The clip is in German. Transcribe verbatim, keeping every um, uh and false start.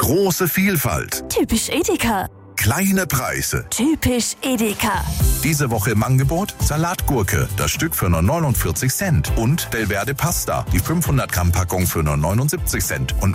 Große Vielfalt. Typisch Edeka. Kleine Preise. Typisch Edeka. Diese Woche im Angebot Salatgurke, das Stück für nur neunundvierzig Cent. Und Delverde Pasta, die fünfhundert Gramm Packung für nur neunundsiebzig Cent. Und